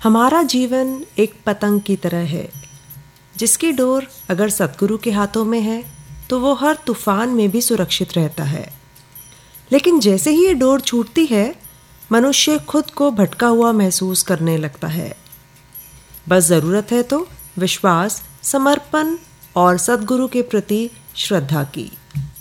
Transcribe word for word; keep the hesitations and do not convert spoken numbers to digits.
हमारा जीवन एक पतंग की तरह है, जिसकी डोर अगर सद्गुरु के हाथों में है तो वो हर तूफान में भी सुरक्षित रहता है। लेकिन जैसे ही ये डोर छूटती है, मनुष्य खुद को भटका हुआ महसूस करने लगता है। बस ज़रूरत है तो विश्वास, समर्पण और सद्गुरु के प्रति श्रद्धा की।